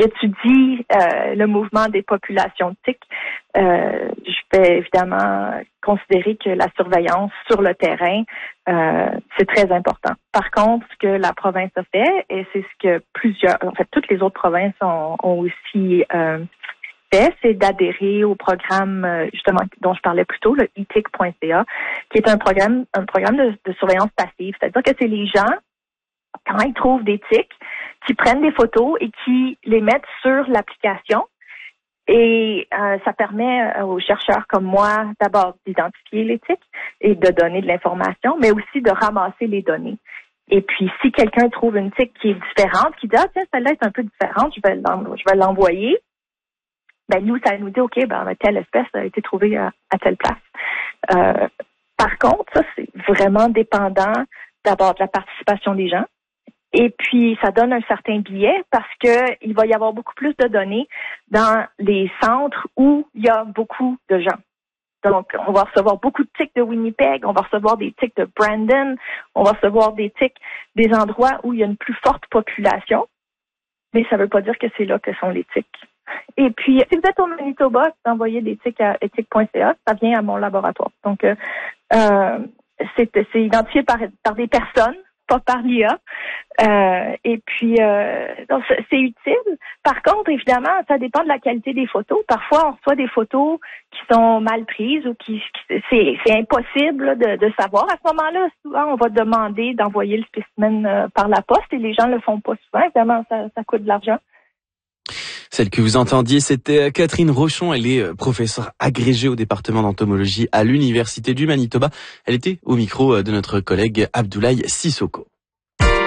j'étudie le mouvement des populations de tiques, je vais évidemment considérer que la surveillance sur le terrain, c'est très important. Par contre, ce que la province a fait, et c'est ce que toutes les autres provinces ont aussi c'est d'adhérer au programme justement dont je parlais plus tôt, le etic.ca, qui est un programme de surveillance passive. C'est-à-dire que c'est les gens, quand ils trouvent des tiques, qui prennent des photos et qui les mettent sur l'application. Et ça permet aux chercheurs comme moi d'abord d'identifier les tiques et de donner de l'information, mais aussi de ramasser les données. Et puis, si quelqu'un trouve une tique qui est différente, qui dit « Ah, tiens, celle-là est un peu différente, je vais l'envoyer », ben nous, ça nous dit, OK, telle espèce a été trouvée à telle place. Par contre, ça, c'est vraiment dépendant d'abord de la participation des gens. Et puis, ça donne un certain biais parce que il va y avoir beaucoup plus de données dans les centres où il y a beaucoup de gens. Donc, on va recevoir beaucoup de tiques de Winnipeg, on va recevoir des tiques de Brandon, on va recevoir des tiques des endroits où il y a une plus forte population. Mais ça ne veut pas dire que c'est là que sont les tiques. Et puis, si vous êtes au Manitoba, vous envoyez des tiques à etic.ca, ça vient à mon laboratoire. Donc, c'est identifié par des personnes, pas par l'IA. Et puis, donc c'est utile. Par contre, évidemment, ça dépend de la qualité des photos. Parfois, on reçoit des photos qui sont mal prises ou c'est impossible de savoir. À ce moment-là, souvent, on va demander d'envoyer le spécimen par la poste et les gens le font pas souvent. Évidemment, ça coûte de l'argent. Celle que vous entendiez, c'était Catherine Rochon. Elle est professeure agrégée au département d'entomologie à l'Université du Manitoba. Elle était au micro de notre collègue Abdoulaye Sissoko.